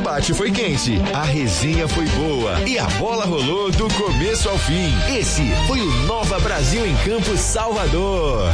debate foi quente, a resenha foi boa e a bola rolou do começo ao fim. Esse foi o Nova Brasil em Campo Salvador.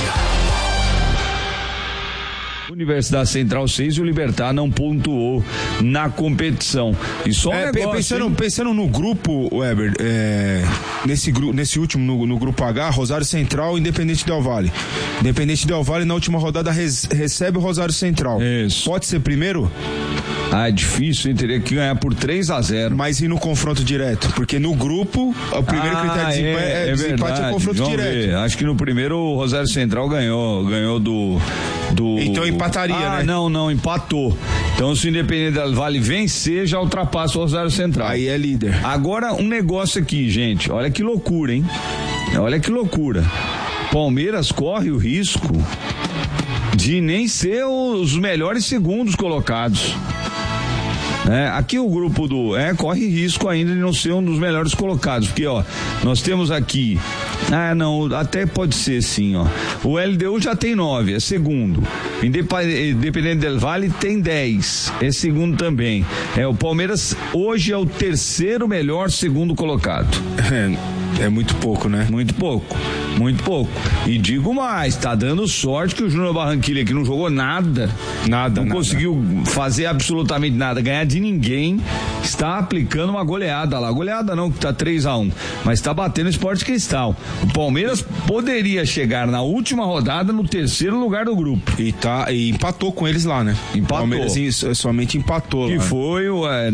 Universidade Central 6 e o Libertad não pontuou na competição. E só um negócio, pensando no grupo, Weber, nesse último, no grupo H, Rosário Central e Independente Del Valle. Independente Del Valle na última rodada recebe o Rosário Central. Isso. Pode ser primeiro? É difícil, hein? Teria que ganhar por 3-0. Mas e no confronto direto? Porque no grupo, o primeiro critério de desempate é confronto Vamos direto. Ver. Acho que no primeiro o Rosário Central ganhou do... Então empataria, né? Não, empatou. Então se o Independente Del Valle vencer, já ultrapassa o Rosário Central. Aí é líder. Agora um negócio aqui, gente, olha que loucura, hein? Olha que loucura. Palmeiras corre o risco de nem ser os melhores segundos colocados. Aqui o grupo corre risco ainda de não ser um dos melhores colocados, porque nós temos aqui, até pode ser sim, o LDU já tem 9, é segundo, Independente Del Valle tem 10, é segundo também, o Palmeiras hoje é o terceiro melhor segundo colocado. É muito pouco, né? Muito pouco. E digo mais, tá dando sorte que o Júnior Barranquilla, que não jogou nada, não conseguiu fazer absolutamente nada, ganhar de ninguém, está aplicando uma goleada lá. Goleada não, que tá 3-1, mas tá batendo o Sport Cristal. O Palmeiras poderia chegar na última rodada no terceiro lugar do grupo. E empatou com eles lá, né? Empatou. O Palmeiras somente empatou que lá. Que foi,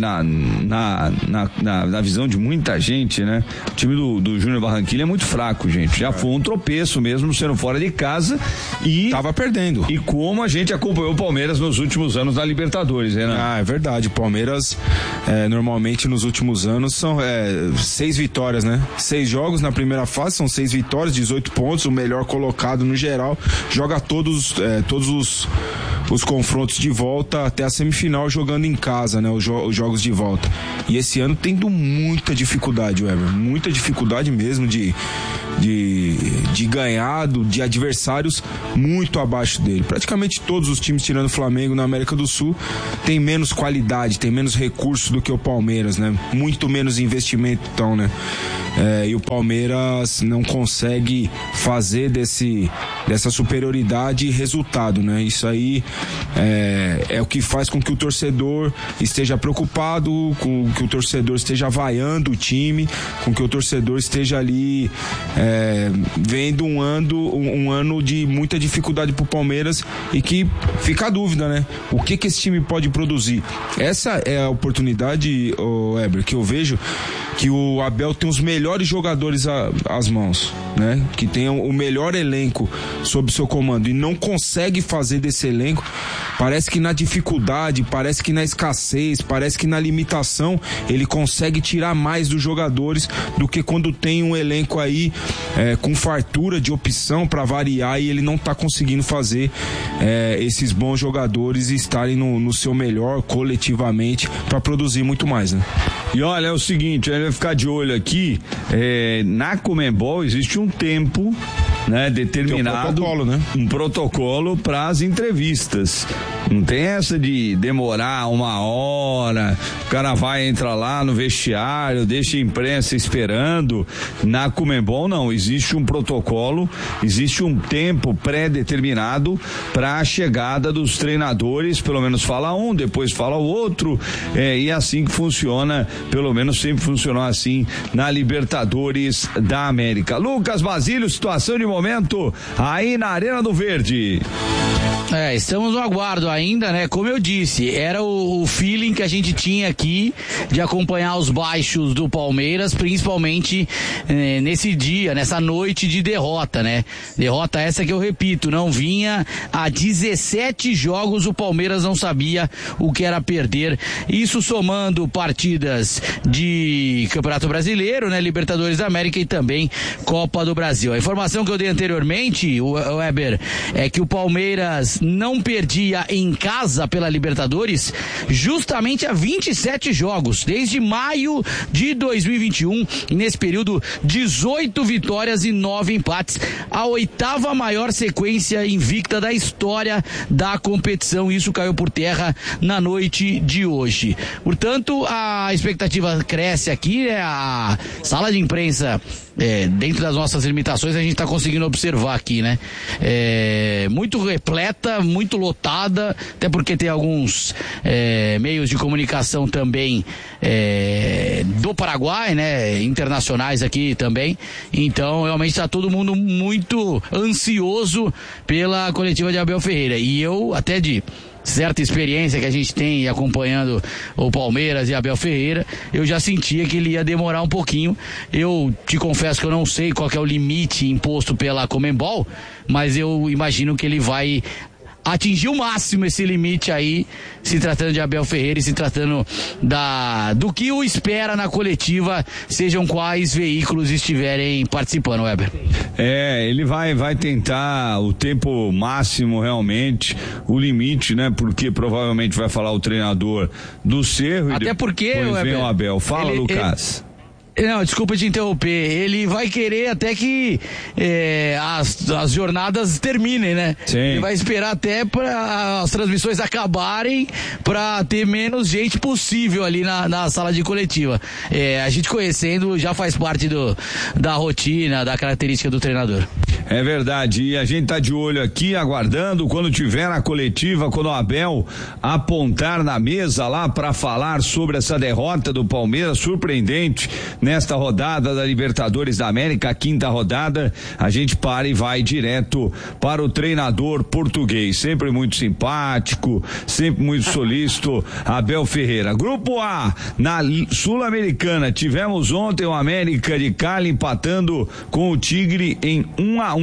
na visão de muita gente, né? O time do Júnior Barranquilla é muito fraco, gente. Já foi um tropeço mesmo, sendo fora de casa e... Tava perdendo. E como a gente acompanhou o Palmeiras nos últimos anos na Libertadores, né? É verdade. O Palmeiras, normalmente nos últimos anos são 6 vitórias, né? 6 jogos na primeira fase, são 6 vitórias, 18 pontos, o melhor colocado no geral. Joga todos os confrontos de volta até a semifinal jogando em casa, né? Os jogos de volta. E esse ano tendo muita dificuldade, Weber. Muita dificuldade mesmo de ganhar de adversários muito abaixo dele. Praticamente todos os times, tirando o Flamengo na América do Sul, tem menos qualidade, tem menos recursos do que o Palmeiras, né? Muito menos investimento, então, né? E o Palmeiras não consegue fazer dessa superioridade resultado, né? Isso aí é o que faz com que o torcedor esteja preocupado, com que o torcedor esteja vaiando o time, com que o torcedor esteja ali vendo um ano de muita dificuldade pro Palmeiras e que fica a dúvida, né? O que esse time pode produzir? Essa é a oportunidade, Weber, que eu vejo que o Abel tem os melhores jogadores às mãos, né? Que tem o melhor elenco sob seu comando e não consegue fazer desse elenco. Parece que na dificuldade, parece que na escassez, parece que na limitação ele consegue tirar mais dos jogadores do que quando tem um elenco aí com fartura de opção para variar e ele não tá conseguindo fazer esses bons jogadores estarem no seu melhor coletivamente para produzir muito mais, né? E olha, é o seguinte, a gente vai ficar de olho aqui, na Conmebol existe um tempo, né, determinado, um protocolo para as entrevistas. Não tem essa de demorar 1 hora, o cara entra lá no vestiário, deixa a imprensa esperando. Na Conmebol não, existe um protocolo, existe um tempo pré-determinado para a chegada dos treinadores, pelo menos fala um, depois fala o outro, e assim que funciona, pelo menos sempre funcionou assim na Libertadores da América. Lucas Basílio, situação de momento aí na Arena do Verde. Estamos no aguardo ainda, né? Como eu disse, era o feeling que a gente tinha aqui de acompanhar os baixos do Palmeiras, principalmente nesse dia, nessa noite de derrota, né? Derrota essa que eu repito, não vinha há 17 jogos, o Palmeiras não sabia o que era perder. Isso somando partidas de Campeonato Brasileiro, né? Libertadores da América e também Copa do Brasil. A informação que eu dei anteriormente, o Weber, é que o Palmeiras não perdia em casa pela Libertadores justamente há 27 jogos, desde maio de 2021, nesse período 18 vitórias e 9 empates, a 8ª maior sequência invicta da história da competição. Isso caiu por terra na noite de hoje. Portanto, a expectativa cresce aqui, a sala de imprensa, dentro das nossas limitações, a gente está conseguindo observar aqui, né? Muito repleta, muito lotada, até porque tem alguns meios de comunicação também do Paraguai, né? Internacionais aqui também. Então, realmente está todo mundo muito ansioso pela coletiva de Abel Ferreira. E eu, até de certa experiência que a gente tem acompanhando o Palmeiras e Abel Ferreira, eu já sentia que ele ia demorar um pouquinho. Eu te confesso que eu não sei qual que é o limite imposto pela Conmebol, mas eu imagino que ele vai atingir o máximo esse limite aí, se tratando de Abel Ferreira e se tratando do que o espera na coletiva, sejam quais veículos estiverem participando, Weber. Ele vai tentar o tempo máximo, realmente, o limite, né? Porque provavelmente vai falar o treinador do Cerro. Até porque, Weber, vem o Abel. Fala, Lucas. Não, desculpa te interromper. Ele vai querer até que as jornadas terminem, né? Sim. Ele vai esperar até para as transmissões acabarem, para ter menos gente possível ali na sala de coletiva. A gente conhecendo já faz parte da rotina, da característica do treinador. É verdade, e a gente tá de olho aqui, aguardando quando tiver na coletiva, quando o Abel apontar na mesa lá para falar sobre essa derrota do Palmeiras, surpreendente, nesta rodada da Libertadores da América, a 5ª rodada, a gente para e vai direto para o treinador português, sempre muito simpático, sempre muito solícito, Abel Ferreira. Grupo A, na Sul-Americana, tivemos ontem o América de Cali empatando com o Tigre em 1-1.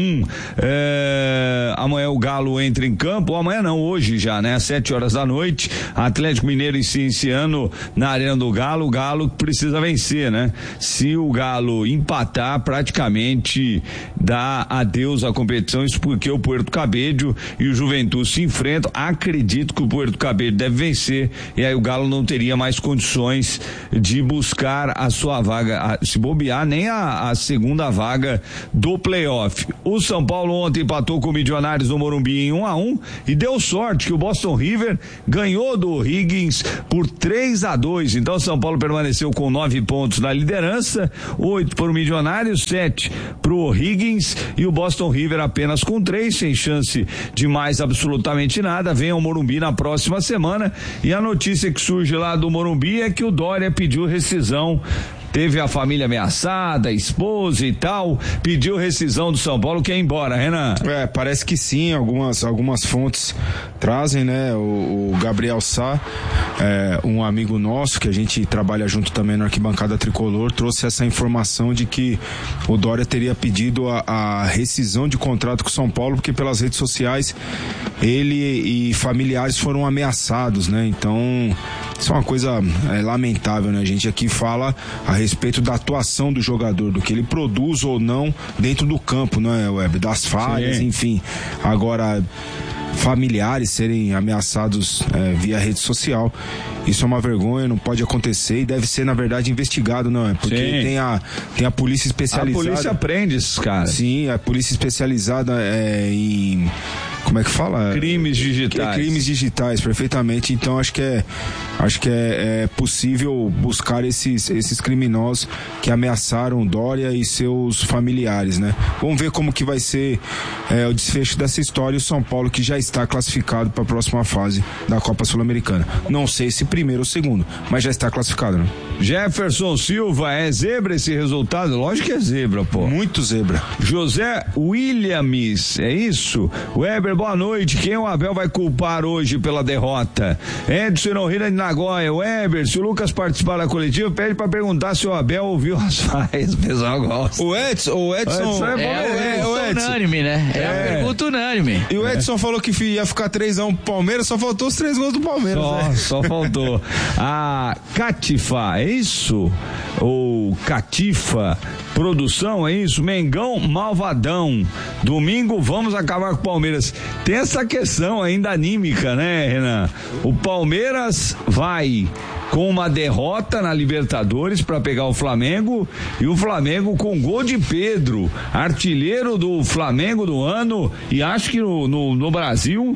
Amanhã o Galo entra em campo, amanhã não, hoje já, né? Às 7h da noite, Atlético Mineiro iniciando na Arena do Galo, o Galo precisa vencer, né? Se o Galo empatar, praticamente dá adeus à competição, isso porque o Puerto Cabello e o Juventude se enfrentam. Acredito que o Puerto Cabello deve vencer e aí o Galo não teria mais condições de buscar a sua vaga, se bobear, nem a segunda vaga do playoff. O São Paulo ontem empatou com o Milionários do Morumbi em 1-1 e deu sorte que o Boston River ganhou do Higgins por 3-2. Então o São Paulo permaneceu com 9 pontos na liderança, 8 para o Milionários, 7 para o Higgins e o Boston River apenas com 3, sem chance de mais absolutamente nada. Vem ao Morumbi na próxima semana e a notícia que surge lá do Morumbi é que o Dória pediu rescisão. Teve a família ameaçada, a esposa e tal, pediu rescisão do São Paulo, quer ir embora, Renan? Parece que sim, algumas fontes trazem, né? O Gabriel Sá, um amigo nosso, que a gente trabalha junto também na Arquibancada Tricolor, trouxe essa informação de que o Dória teria pedido a rescisão de contrato com o São Paulo, porque pelas redes sociais ele e familiares foram ameaçados, né? Então, isso é uma coisa lamentável, né? A gente aqui fala a respeito da atuação do jogador, do que ele produz ou não dentro do campo, né, Web? Das falhas, sim. Enfim. Agora, familiares serem ameaçados via rede social, isso é uma vergonha, não pode acontecer e deve ser, na verdade, investigado, não é? Porque tem a polícia especializada. A polícia prende esses caras. Sim, a polícia especializada em... Como é que fala? Crimes digitais. Crimes digitais, perfeitamente. Então acho que é possível buscar esses criminosos que ameaçaram Dória e seus familiares, né? Vamos ver como que vai ser o desfecho dessa história. O São Paulo, que já está classificado para a próxima fase da Copa Sul-Americana. Não sei se primeiro ou segundo, mas já está classificado, né? Jefferson Silva, é zebra esse resultado? Lógico que é zebra, pô. Muito zebra. José Williams, é isso? Weber, boa noite. Quem o Abel vai culpar hoje pela derrota? Edson Norrida de Nagoya. Weber, se o Lucas participar da coletiva, pede pra perguntar se o Abel ouviu as falas. O pessoal gosta. O Edson é unânime, né? É a pergunta unânime. E o Edson falou que ia ficar 3-1 pro Palmeiras, só faltou os 3 gols do Palmeiras. Só faltou. A Catifa, é isso? Ou Catifa Produção, é isso? Mengão malvadão. Domingo vamos acabar com o Palmeiras. Tem essa questão ainda anímica, né, Renan? O Palmeiras vai com uma derrota na Libertadores para pegar o Flamengo, e o Flamengo com gol de Pedro, artilheiro do Flamengo do ano, e acho que no Brasil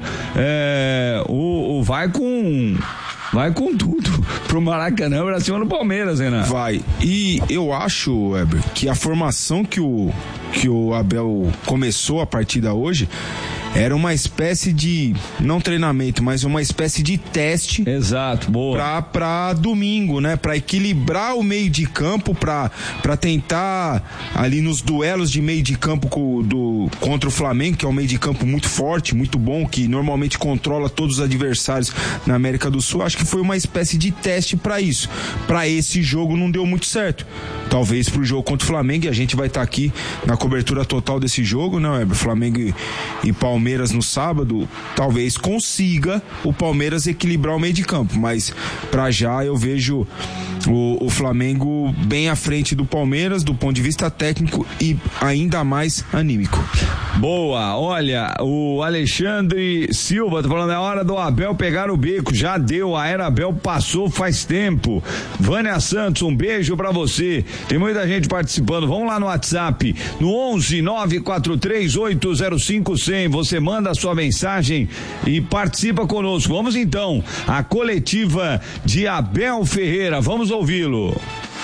vai com tudo pro Maracanã, pra cima do Palmeiras, Renan. Vai. E eu acho, Weber, que a formação que o Abel começou a partida hoje era uma espécie de, não treinamento, mas uma espécie de teste. Exato, boa. Pra domingo, né? Pra equilibrar o meio de campo, pra tentar ali nos duelos de meio de campo contra o Flamengo, que é um meio de campo muito forte, muito bom, que normalmente controla todos os adversários na América do Sul. Acho que foi uma espécie de teste pra isso. Pra esse jogo não deu muito certo. Talvez pro jogo contra o Flamengo, e a gente vai estar aqui na cobertura total desse jogo, né, Weber? Flamengo e Palmeiras no sábado, talvez consiga o Palmeiras equilibrar o meio de campo, mas pra já eu vejo o Flamengo bem à frente do Palmeiras do ponto de vista técnico e ainda mais anímico. Boa, olha, o Alexandre Silva tá falando, é hora do Abel pegar o beco, já deu, a era Abel passou faz tempo. Vânia Santos, um beijo pra você. Tem muita gente participando, vamos lá no WhatsApp, no 11 943 805 100, você manda a sua mensagem e participa conosco. Vamos então, a coletiva de Abel Ferreira, vamos ouvi-lo.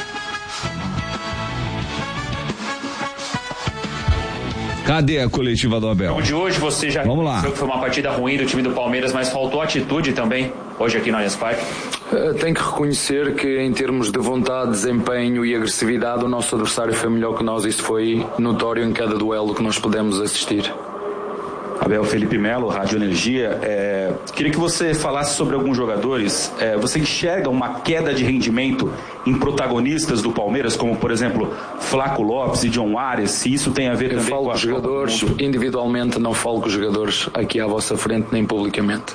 Cadê a coletiva do Abel? Então, de hoje você já reconheceu que foi uma partida ruim do time do Palmeiras, mas faltou atitude também, hoje aqui no Allianz Parque? Tenho que reconhecer que em termos de vontade, desempenho e agressividade, o nosso adversário foi melhor que nós. Isso foi notório em cada duelo que nós pudemos assistir. Abel, Felipe Melo, Rádio Energia, queria que você falasse sobre alguns jogadores. Você enxerga uma queda de rendimento em protagonistas do Palmeiras, como por exemplo Flaco Lopes e John Arias, se isso tem a ver também com Eu falo com os jogadores individualmente, não falo com os jogadores aqui à vossa frente nem publicamente.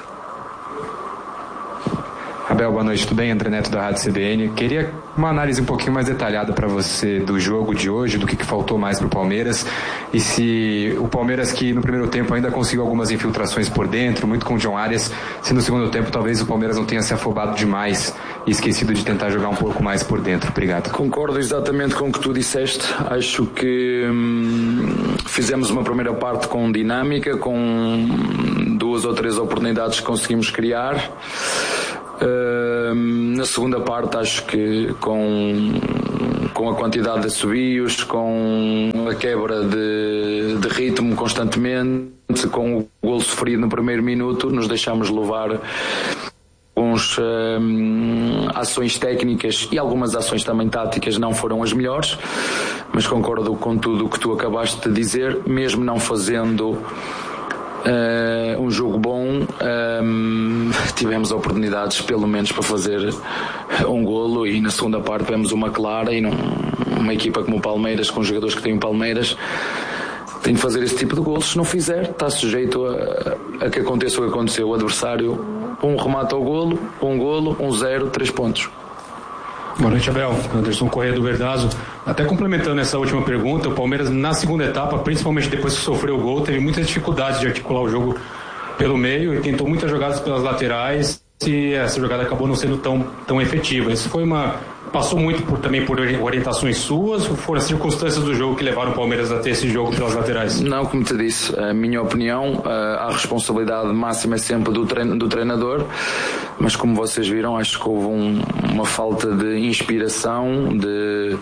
Abel, boa noite, tudo bem? André Neto da Rádio CBN. Queria uma análise um pouquinho mais detalhada para você do jogo de hoje, do que faltou mais para o Palmeiras, e se o Palmeiras, que no primeiro tempo ainda conseguiu algumas infiltrações por dentro, muito com o John Arias, se no segundo tempo talvez o Palmeiras não tenha se afobado demais e esquecido de tentar jogar um pouco mais por dentro. Obrigado. Concordo exatamente com o que tu disseste. Acho que fizemos uma primeira parte com dinâmica, com 2 ou 3 oportunidades que conseguimos criar. Na segunda parte acho que com a quantidade de assobios, com a quebra de ritmo constantemente, com o golo sofrido no primeiro minuto, nos deixamos levar algumas ações técnicas e algumas ações também táticas não foram as melhores, mas concordo com tudo o que tu acabaste de dizer, mesmo não fazendo um jogo bom, tivemos oportunidades pelo menos para fazer um golo, e na segunda parte tivemos uma clara, e uma equipa como o Palmeiras, com jogadores que têm o Palmeiras, tem de fazer esse tipo de golos. Se não fizer, está sujeito a que aconteça o que aconteceu. O adversário remata ao golo, um golo, 1-0, 3 pontos. Boa noite, Abel. Anderson Corrêa do Verdazo. Até complementando essa última pergunta, o Palmeiras na segunda etapa, principalmente depois que sofreu o gol, teve muitas dificuldades de articular o jogo pelo meio e tentou muitas jogadas pelas laterais, e essa jogada acabou não sendo tão efetiva. Isso foi passou muito também por orientações suas, ou foram as circunstâncias do jogo que levaram o Palmeiras a ter esse jogo pelas laterais? Não, como te disse, a minha opinião, a responsabilidade máxima é sempre do treinador, mas como vocês viram, acho que houve uma falta de inspiração, de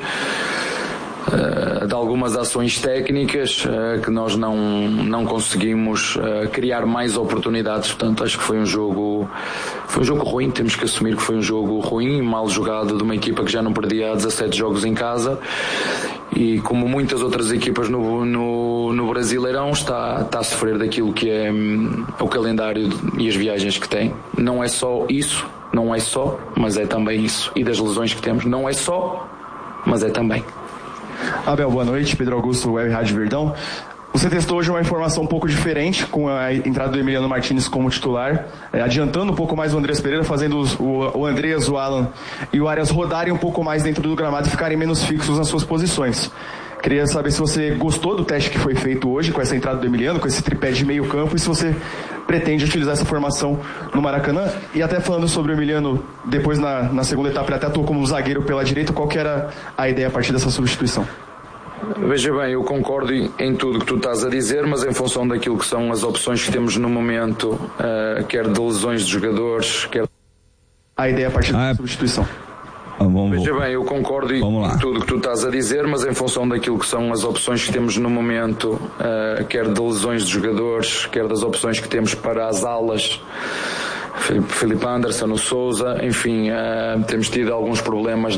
algumas ações técnicas que nós não conseguimos criar mais oportunidades. Portanto, acho que foi um jogo ruim. Temos que assumir que foi um jogo ruim, mal jogado, de uma equipa que já não perdia há 17 jogos em casa, e como muitas outras equipas no Brasileirão está a sofrer daquilo que é o calendário e as viagens que tem. Não é só isso, mas é também isso, e das lesões que temos, não é só, mas é também. Abel, boa noite. Pedro Augusto, Web Rádio Verdão. Você testou hoje uma informação um pouco diferente com a entrada do Emiliano Martins como titular, adiantando um pouco mais o Andrés Pereira, fazendo o Andreas, o Alan e o Arias rodarem um pouco mais dentro do gramado e ficarem menos fixos nas suas posições. Queria saber se você gostou do teste que foi feito hoje com essa entrada do Emiliano, com esse tripé de meio campo, e se você pretende utilizar essa formação no Maracanã. E até falando sobre o Emiliano, depois na segunda etapa ele até atuou como zagueiro pela direita, qual que era a ideia a partir dessa substituição? Veja bem, eu concordo em tudo que tu estás a dizer, mas em função daquilo que são as opções que temos no momento, quer de lesões de jogadores, quer... A ideia a partir da substituição. Veja bem, eu concordo em tudo que tu estás a dizer, mas em função daquilo que são as opções que temos no momento, quer de lesões de jogadores, quer das opções que temos para as alas, Felipe Anderson, o Sousa, enfim, temos tido alguns problemas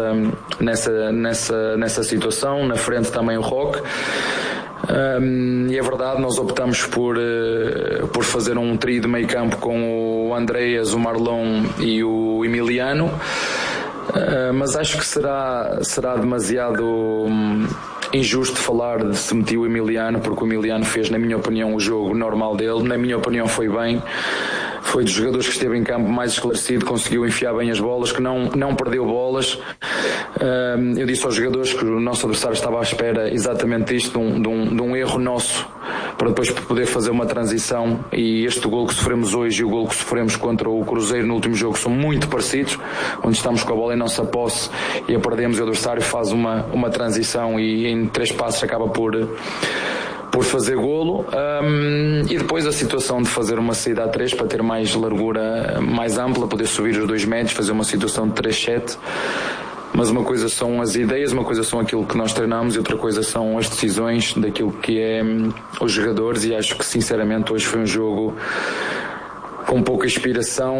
nessa situação. Na frente também o Roque. E é verdade, nós optamos por fazer um trio de meio campo com o Andreas, o Marlon e o Emiliano. Mas acho que será demasiado injusto falar de se meter o Emiliano, porque o Emiliano fez, na minha opinião, o jogo normal dele. Na minha opinião foi bem. Foi dos jogadores que esteve em campo mais esclarecido, conseguiu enfiar bem as bolas, que não perdeu bolas. Eu disse aos jogadores que o nosso adversário estava à espera exatamente disto, de um erro nosso, para depois poder fazer uma transição. E este golo que sofremos hoje e o golo que sofremos contra o Cruzeiro no último jogo são muito parecidos, onde estamos com a bola em nossa posse e a perdemos, e o adversário faz uma transição e em 3 passos acaba por fazer golo, e depois a situação de fazer uma saída a 3 para ter mais largura mais ampla, poder subir os 2 metros, fazer uma situação de 3-7. Mas uma coisa são as ideias, uma coisa são aquilo que nós treinamos e outra coisa são as decisões daquilo que é os jogadores, e acho que sinceramente hoje foi um jogo com pouca inspiração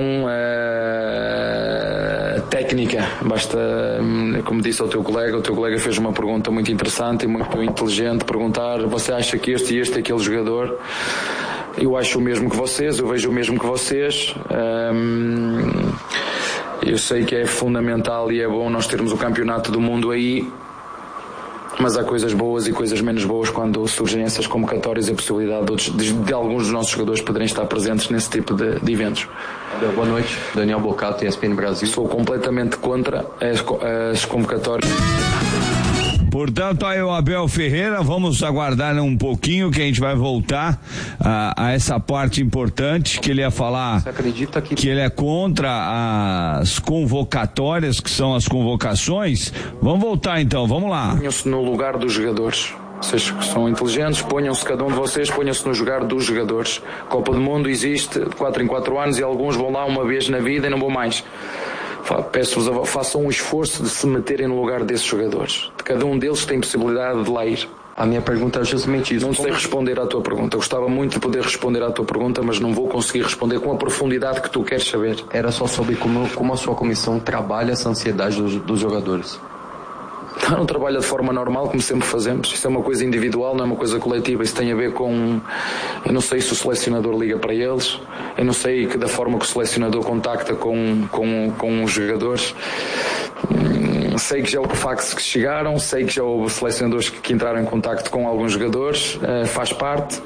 técnica. Basta, como disse ao teu colega fez uma pergunta muito interessante e muito inteligente, perguntar: você acha que este e aquele jogador? Eu acho o mesmo que vocês, eu vejo o mesmo que vocês. Eu sei que é fundamental e é bom nós termos o campeonato do mundo aí, mas há coisas boas e coisas menos boas quando surgem essas convocatórias e a possibilidade de alguns dos nossos jogadores poderem estar presentes nesse tipo de eventos. Boa noite, Daniel Bocato, ESPN Brasil. Sou completamente contra as convocatórias. Portanto, aí o Abel Ferreira, vamos aguardar um pouquinho que a gente vai voltar a essa parte importante, que ele ia falar. Você acredita que ele é contra as convocatórias, que são as convocações? Vamos voltar então, vamos lá. Ponham-se no lugar dos jogadores. Vocês que são inteligentes, ponham-se, cada um de vocês, ponham-se no lugar dos jogadores. Copa do Mundo existe de 4 em 4 anos e alguns vão lá uma vez na vida e não vão mais. Peço-vos, façam um esforço de se meterem no lugar desses jogadores. De cada um deles tem possibilidade de lá ir. A minha pergunta é justamente isso. Não sei responder à tua pergunta. Eu gostava muito de poder responder à tua pergunta, mas não vou conseguir responder com a profundidade que tu queres saber. Era só sobre como a sua comissão trabalha essa ansiedade dos jogadores. Não trabalha de forma normal, como sempre fazemos. Isso é uma coisa individual, não é uma coisa coletiva. Isso tem a ver com... Eu não sei se o selecionador liga para eles. Eu não sei da forma que o selecionador contacta com os jogadores. Sei que já houve fax que chegaram, sei que já houve selecionadores que entraram em contacto com alguns jogadores. Faz parte.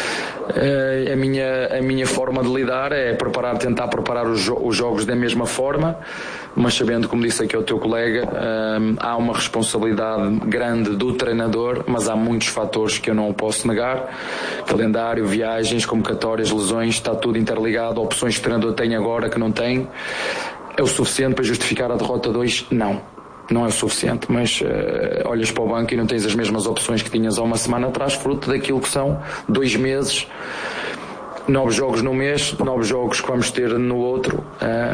A minha forma de lidar é tentar preparar os jogos da mesma forma, mas sabendo, como disse aqui ao teu colega, há uma responsabilidade grande do treinador, mas há muitos fatores que eu não posso negar: calendário, viagens, convocatórias, lesões, está tudo interligado. Opções que o treinador tem agora que não tem. É o suficiente para justificar a derrota 2? Não é o suficiente, mas olhas para o banco e não tens as mesmas opções que tinhas há uma semana atrás, fruto daquilo que são 2 meses, 9 jogos no mês, 9 jogos que vamos ter no outro.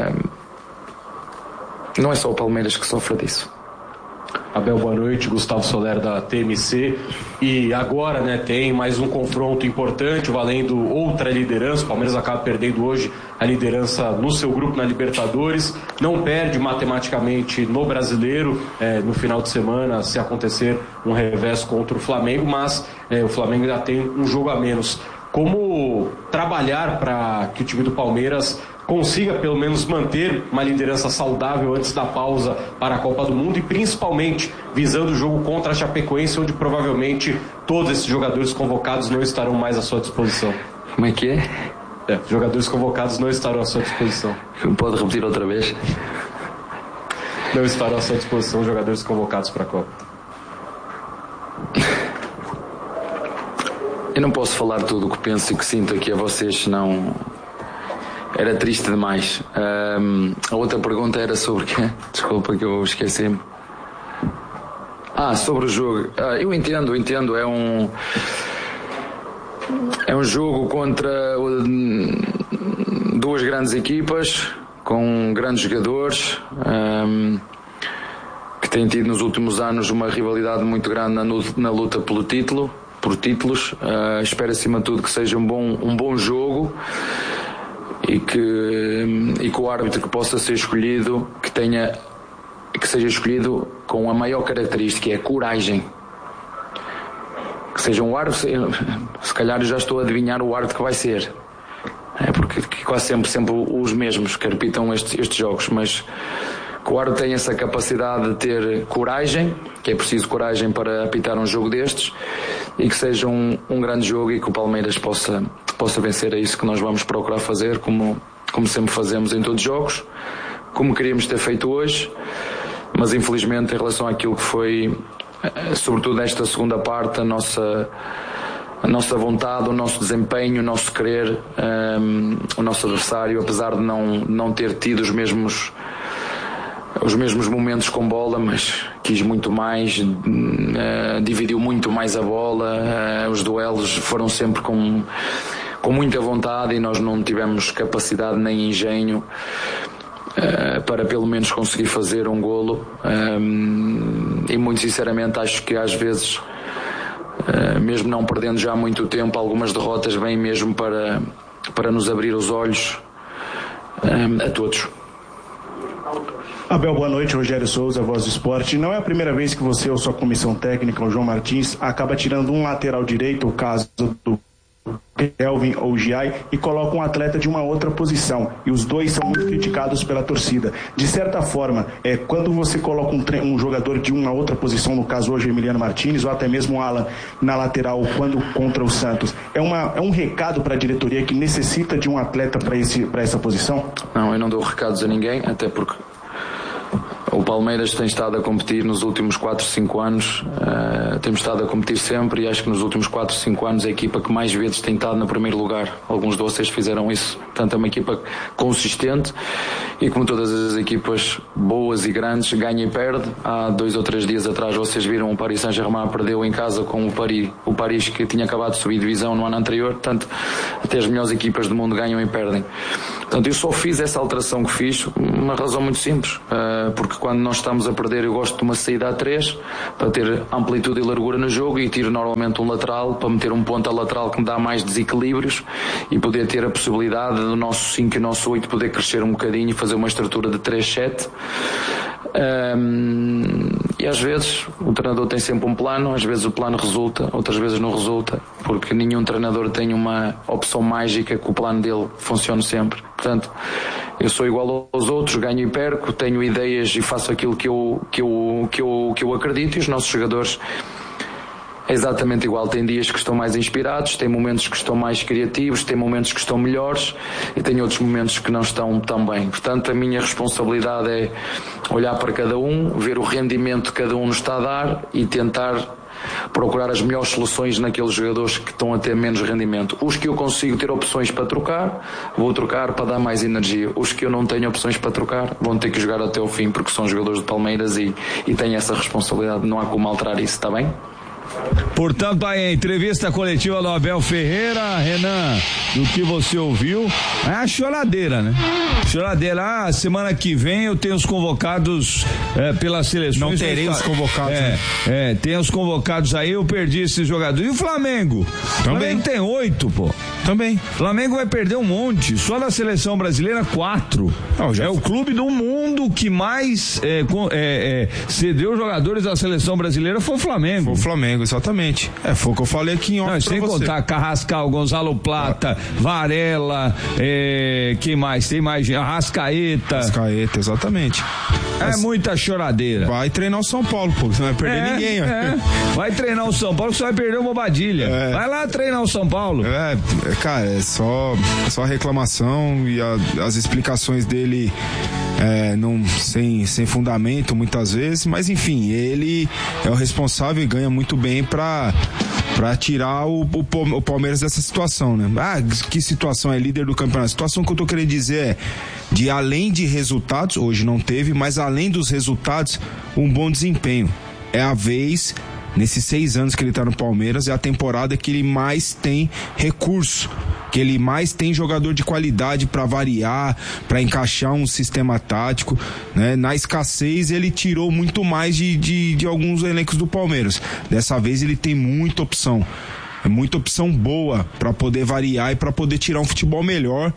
Não é só o Palmeiras que sofre disso. Abel, boa noite. Gustavo Soler da TMC. E agora, né, tem mais um confronto importante, valendo outra liderança. O Palmeiras acaba perdendo hoje a liderança no seu grupo na Libertadores. Não perde matematicamente no Brasileiro, no final de semana, se acontecer um revés contra o Flamengo, mas o Flamengo ainda tem um jogo a menos. Como trabalhar para que o time do Palmeiras consiga pelo menos manter uma liderança saudável antes da pausa para a Copa do Mundo e principalmente visando o jogo contra a Chapecoense, onde provavelmente todos esses jogadores convocados não estarão mais à sua disposição. Como é que é? Jogadores convocados não estarão à sua disposição. Pode repetir outra vez? Não estarão à sua disposição jogadores convocados para a Copa. Eu não posso falar tudo o que penso e que sinto aqui a vocês, senão era triste demais. A outra pergunta era sobre o quê? Desculpa que eu esqueci-me. Sobre o jogo. Eu entendo. É um jogo contra duas grandes equipas, com grandes jogadores, que têm tido nos últimos anos uma rivalidade muito grande na luta por títulos. Espero acima de tudo que seja um bom jogo e que o árbitro que possa ser escolhido, que seja escolhido com a maior característica, é a coragem. Que seja um árbitro, se calhar eu já estou a adivinhar o árbitro que vai ser. Porque quase sempre os mesmos que repitam estes jogos, mas que o árbitro tem essa capacidade de ter coragem, que é preciso coragem para apitar um jogo destes, e que seja um grande jogo e que o Palmeiras possa vencer. É isso que nós vamos procurar fazer, como sempre fazemos em todos os jogos, como queríamos ter feito hoje, mas infelizmente em relação àquilo que foi, sobretudo nesta segunda parte, a nossa vontade, o nosso desempenho, o nosso querer, o nosso adversário, apesar de não ter tido os mesmos momentos com bola, mas quis muito mais, dividiu muito mais a bola, os duelos foram sempre com muita vontade e nós não tivemos capacidade nem engenho para pelo menos conseguir fazer um golo, e muito sinceramente acho que às vezes, mesmo não perdendo já muito tempo, algumas derrotas vêm mesmo para nos abrir os olhos a todos. Abel, boa noite. Rogério Souza, Voz do Esporte. Não é a primeira vez que você ou sua comissão técnica, o João Martins, acaba tirando um lateral direito, o caso do Kelvin ou Giai, e coloca um atleta de uma outra posição, e os dois são muito criticados pela torcida. De certa forma, quando você coloca um jogador de uma outra posição, no caso hoje Emiliano Martins, ou até mesmo o Alan na lateral, quando contra o Santos, é um recado para a diretoria que necessita de um atleta para essa posição? Não, eu não dou recados a ninguém, até porque o Palmeiras tem estado a competir nos últimos 4, 5 anos, temos estado a competir sempre, e acho que nos últimos 4, 5 anos é a equipa que mais vezes tem estado no primeiro lugar. Alguns de vocês fizeram isso. Portanto, é uma equipa consistente e, como todas as equipas boas e grandes, ganha e perde. Há 2 ou 3 dias atrás vocês viram o Paris Saint-Germain perdeu em casa com o Paris que tinha acabado de subir divisão no ano anterior. Portanto, até as melhores equipas do mundo ganham e perdem. Portanto, eu só fiz essa alteração que fiz, uma razão muito simples, porque quando nós estamos a perder eu gosto de uma saída a 3 para ter amplitude e largura no jogo, e tiro normalmente um lateral para meter um ponta lateral que me dá mais desequilíbrios e poder ter a possibilidade do nosso 5 e nosso 8 poder crescer um bocadinho e fazer uma estrutura de 3-7. E às vezes o treinador tem sempre um plano, às vezes o plano resulta, outras vezes não resulta, porque nenhum treinador tem uma opção mágica que o plano dele funcione sempre. Portanto, eu sou igual aos outros, ganho e perco, tenho ideias e faço aquilo que eu acredito, e os nossos jogadores é exatamente igual. Tem dias que estão mais inspirados, tem momentos que estão mais criativos, tem momentos que estão melhores e tem outros momentos que não estão tão bem. Portanto, a minha responsabilidade é olhar para cada um, ver o rendimento que cada um nos está a dar e tentar procurar as melhores soluções naqueles jogadores que estão a ter menos rendimento. Os que eu consigo ter opções para trocar, vou trocar para dar mais energia. Os que eu não tenho opções para trocar, vão ter que jogar até o fim, porque são jogadores de Palmeiras e têm essa responsabilidade. Não há como alterar isso, está bem? Portanto, a entrevista coletiva do Abel Ferreira, Renan, do que você ouviu, é a choradeira, né? Choradeira. Semana que vem eu tenho os convocados pelas seleções. Não terei os convocados. Tem os convocados aí, eu perdi esses jogadores. E o Flamengo? Também. O Flamengo tem 8, pô. Também. Flamengo vai perder um monte, só da seleção brasileira 4. É o clube do mundo que mais cedeu jogadores da seleção brasileira, foi o Flamengo. Foi o Flamengo, exatamente. Foi o que eu falei aqui em off. Sem contar Carrascal, Gonzalo Plata, Varela, quem mais? Tem mais gente, Arrascaeta, exatamente. Muita choradeira. Vai treinar o São Paulo, pô, você não vai perder ninguém. Vai treinar o São Paulo, você vai perder uma Bobadilha. Vai lá treinar o São Paulo. Cara, é só reclamação e as explicações dele sem fundamento muitas vezes, mas enfim, ele é o responsável e ganha muito bem pra tirar o Palmeiras dessa situação, né? Que situação? É líder do campeonato. A situação que eu tô querendo dizer de além de resultados, hoje não teve, mas além dos resultados, um bom desempenho. É a vez, nesses 6 anos que ele tá no Palmeiras, é a temporada que ele mais tem recurso, que ele mais tem jogador de qualidade para variar, para encaixar um sistema tático, né? Na escassez ele tirou muito mais de alguns elencos do Palmeiras. Dessa vez ele tem muita opção, muita opção boa para poder variar e para poder tirar um futebol melhor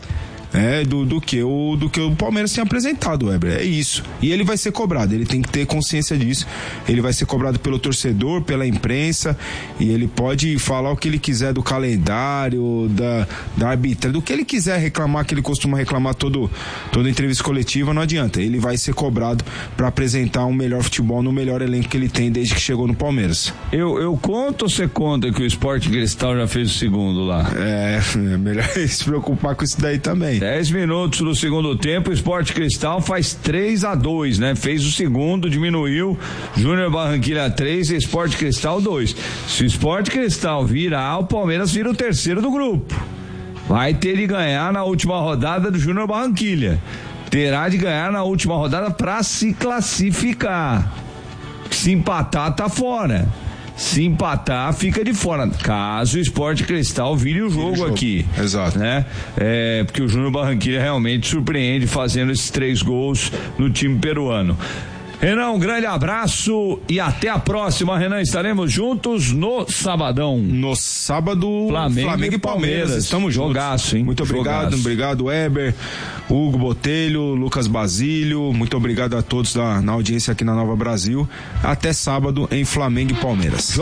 do que o Palmeiras tem apresentado, Weber. É isso. E ele vai ser cobrado, ele tem que ter consciência disso. Ele vai ser cobrado pelo torcedor, pela imprensa, e ele pode falar o que ele quiser do calendário, da arbitragem, do que ele quiser reclamar, que ele costuma reclamar toda entrevista coletiva, não adianta. Ele vai ser cobrado para apresentar um melhor futebol no melhor elenco que ele tem desde que chegou no Palmeiras. Eu conto ou você conta que o Sport Cristal já fez o segundo lá? É melhor se preocupar com isso daí também. 10 minutos do segundo tempo, o Sport Cristal faz 3-2, né? Fez o segundo, diminuiu, Júnior Barranquilla 3 e Sport Cristal 2. Se o Sport Cristal virar, o Palmeiras vira o terceiro do grupo. Vai ter de ganhar na última rodada do Júnior Barranquilla. Terá de ganhar na última rodada para se classificar. Se empatar, tá fora. Se empatar, fica de fora. Caso o Sport Cristal vire o jogo aqui. Exato. Né? Porque o Júnior Barranquilla realmente surpreende fazendo esses 3 gols no time peruano. Renan, um grande abraço e até a próxima, Renan. Estaremos juntos no sabadão. No sábado, Flamengo e Palmeiras. Estamos juntos. Jogaço, hein? Muito obrigado. Obrigado, Weber, Hugo Botelho, Lucas Basílio. Muito obrigado a todos na audiência aqui na Nova Brasil. Até sábado em Flamengo e Palmeiras.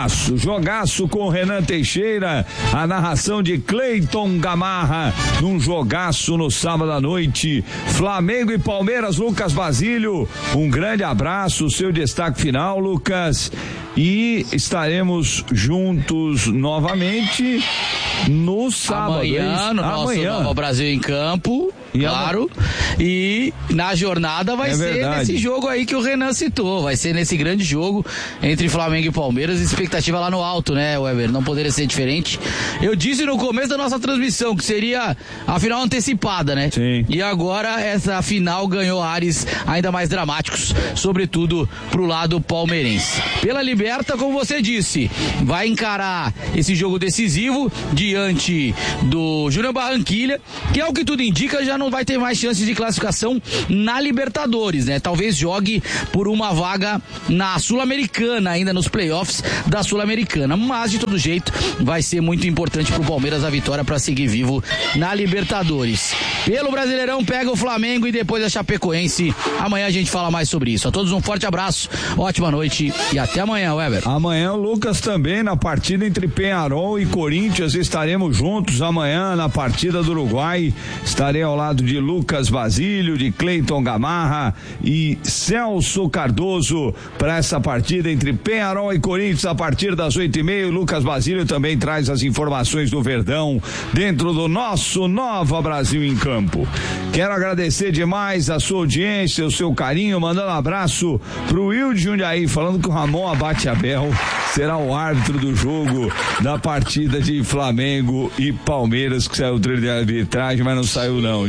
Jogaço com o Renan Teixeira. A narração de Cleiton Gamarra. Num jogaço no sábado à noite. Flamengo e Palmeiras, Lucas Basílio. Um grande abraço, seu destaque final, Lucas, e estaremos juntos novamente no sábado. Amanhã, no nosso Nova Brasil em Campo, claro, e na jornada vai ser nesse jogo aí que o Renan citou, vai ser nesse grande jogo entre Flamengo e Palmeiras, expectativa lá no alto, né, Weber, não poderia ser diferente. Eu disse no começo da nossa transmissão que seria a final antecipada, né? Sim. E agora essa final ganhou ares ainda mais dramáticos, sobretudo pro lado palmeirense. Pela Liberta, como você disse, vai encarar esse jogo decisivo diante do Júnior Barranquilla, que é o que tudo indica, já não vai ter mais chances de classificação na Libertadores, né? Talvez jogue por uma vaga na Sul-Americana, ainda nos playoffs da Sul-Americana, mas de todo jeito vai ser muito importante pro Palmeiras a vitória para seguir vivo na Libertadores. Pelo Brasileirão pega o Flamengo e depois a Chapecoense. Amanhã a gente fala mais sobre isso. A todos um forte abraço, ótima noite e até amanhã, Weber. Amanhã o Lucas também na partida entre Peñarol e Corinthians, estaremos juntos amanhã na partida do Uruguai. Estarei ao lado de Lucas Basílio, de Cleiton Gamarra e Celso Cardoso para essa partida entre Peñarol e Corinthians a partir das 8h30. Lucas Basílio também traz as informações do Verdão dentro do nosso Nova Brasil em Campo. Quero agradecer demais a sua audiência, o seu carinho, mandando um abraço pro Will de Jundiaí, falando que o Ramon Abate Abel será o árbitro do jogo da partida de Flamengo e Palmeiras, que saiu o treino de arbitragem, mas não saiu não,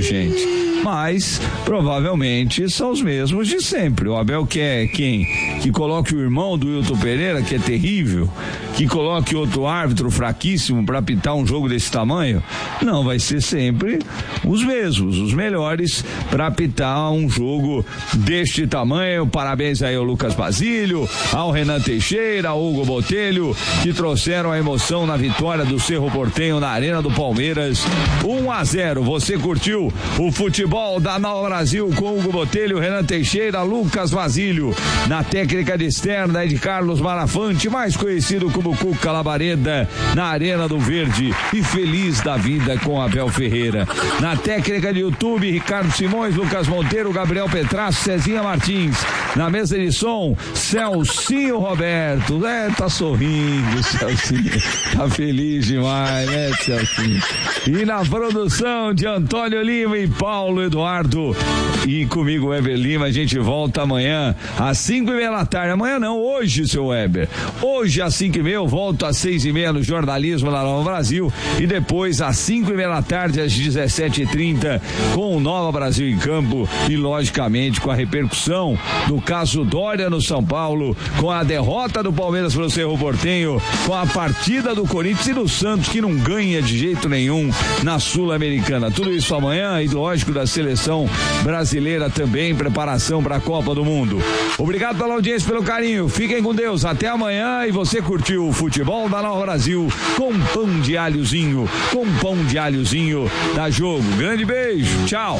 gente. Mas, provavelmente, são os mesmos de sempre. O Abel quer quem? Que coloque o irmão do Wilton Pereira, que é terrível, que coloque outro árbitro fraquíssimo para apitar um jogo desse tamanho? Não, vai ser sempre os mesmos, os melhores para apitar um jogo deste tamanho. Parabéns aí ao Lucas Basílio, ao Renan Teixeira, ao Hugo Botelho, que trouxeram a emoção na vitória do Cerro Porteño na Arena do Palmeiras, 1-0. Você curtiu o futebol da Nova Brasil com Hugo Botelho, Renan Teixeira, Lucas Basílio. Na técnica de externa é de Carlos Marafante, mais conhecido como Cuca Labareda, na Arena do Verde, e feliz da vida com Abel Ferreira. Na técnica de YouTube, Ricardo Simões, Lucas Monteiro, Gabriel Petrasso, Cezinha Martins. Na mesa de som, Celcinho Roberto. Tá sorrindo, Celcinho. Tá feliz demais, né, Celcinho? E na produção de Antônio Lima e Paulo Eduardo. E comigo, Weber Lima. A gente volta amanhã às 5:30 da tarde. Amanhã não, hoje, seu Weber. Hoje às 5:30 eu volto às 6:30 no Jornalismo da Nova Brasil. E depois às 5:30 da tarde, às 17h30, com o Nova Brasil em Campo. E logicamente com a repercussão do caso Dória no São Paulo, com a derrota do Palmeiras pro Cerro Porteño, com a partida do Corinthians e do Santos, que não ganha de jeito nenhum na Sul-Americana. Tudo isso amanhã, e lógico da seleção brasileira também, preparação para a Copa do Mundo. Obrigado pela audiência, pelo carinho. Fiquem com Deus. Até amanhã. E você curtiu o futebol da Nova Brasil com pão de alhozinho. Com pão de alhozinho da Jogo. Grande beijo. Tchau.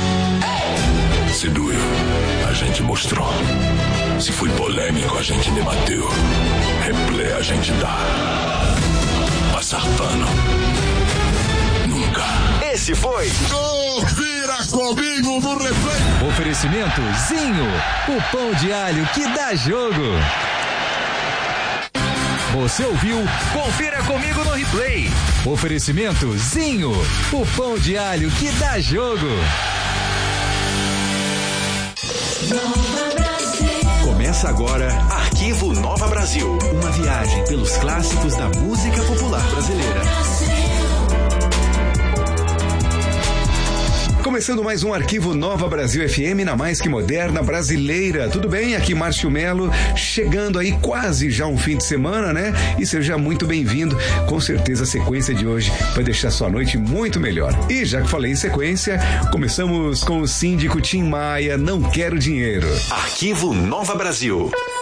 Se doeu, a gente mostrou. Se foi polêmico, a gente debateu. Replay a gente dá. Passar pano. Nunca. Esse foi Confira comigo no replay. Oferecimento Zinho, o pão de alho que dá jogo. Você ouviu Confira Comigo no Replay. Oferecimento Zinho, o pão de alho que dá jogo. Começa agora Arquivo Nova Brasil. Uma viagem pelos clássicos da música popular brasileira. Começando mais um Arquivo Nova Brasil FM na mais que moderna brasileira. Tudo bem? Aqui Márcio Melo, chegando aí quase já um fim de semana, né? E seja muito bem-vindo. Com certeza a sequência de hoje vai deixar sua noite muito melhor. E já que falei em sequência, começamos com o síndico Tim Maia, Não Quero Dinheiro. Arquivo Nova Brasil.